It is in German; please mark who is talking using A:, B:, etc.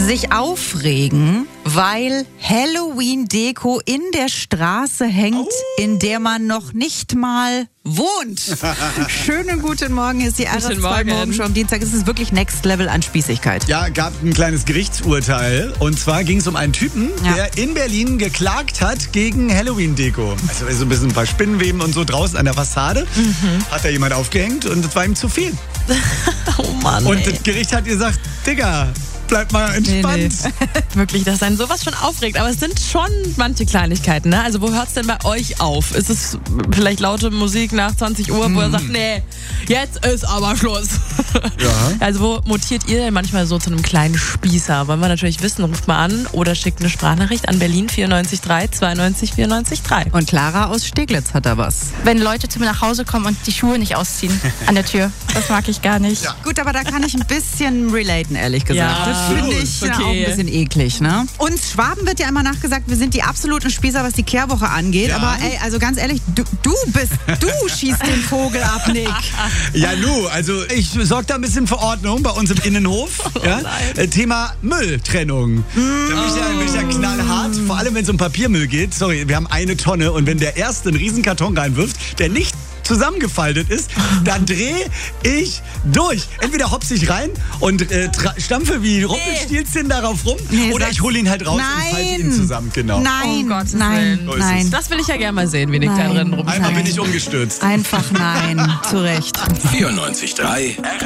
A: sich aufregen, weil Halloween-Deko in der Straße hängt, in der man noch nicht mal wohnt. Schönen guten Morgen, hier ist die RS2 Morgenshow. Am Dienstag ist es wirklich Next Level an Spießigkeit.
B: Ja, gab ein kleines Gerichtsurteil. Und zwar ging es um einen Typen, der in Berlin geklagt hat gegen Halloween-Deko. Also so ein bisschen ein paar Spinnenweben und so draußen an der Fassade. Hat da jemand aufgehängt und das war ihm zu viel.
C: Oh Mann,
B: Und das Gericht hat gesagt, Digga, bleib mal entspannt.
C: Wirklich, dass einen sowas schon aufregt. Aber es sind schon manche Kleinigkeiten, ne? Also wo hört es denn bei euch auf? Ist es vielleicht laute Musik nach 20 Uhr, wo er sagt, nee, jetzt ist aber Schluss.
B: Ja.
C: Also wo mutiert ihr denn manchmal so zu einem kleinen Spießer? Wollen wir natürlich wissen, ruft mal an oder schickt eine Sprachnachricht an Berlin 94 92 94 3.
A: Und Clara aus Steglitz hat da was.
D: Wenn Leute zu mir nach Hause kommen und die Schuhe nicht ausziehen an der Tür. Das mag ich gar nicht.
B: Ja.
A: Gut, aber da kann ich ein bisschen relaten, ehrlich gesagt.
C: Ja,
A: das finde ich
C: okay.
A: auch ein bisschen eklig, ne? Uns Schwaben wird ja immer nachgesagt, wir sind die absoluten Spießer, was die Kehrwoche angeht.
B: Ja.
A: Aber ey, also ganz ehrlich, du schießt den Vogel ab, Nick.
B: Ja, also ich sorge da ein bisschen für Ordnung bei uns im Innenhof. Ja? Thema Mülltrennung. Da bin ich ja knallhart, vor allem wenn es um Papiermüll geht. Sorry, wir haben eine Tonne und wenn der Erste einen riesen Karton reinwirft, der nicht zusammengefaltet ist, dann drehe ich durch. Entweder hopse ich rein und stampfe wie Rumpelstilzchen darauf rum oder ich hole ihn halt raus und falte ihn zusammen. Genau.
A: Nein,
C: Oh Gottes
A: nein,
C: Willen.
B: So ist
A: nein.
B: es.
C: Das will ich ja gerne mal sehen, wie Nick da drin
B: Einmal
C: rumschneidet.
B: bin ich umgestürzt.
A: Einfach nein, zu Recht.
E: 94.3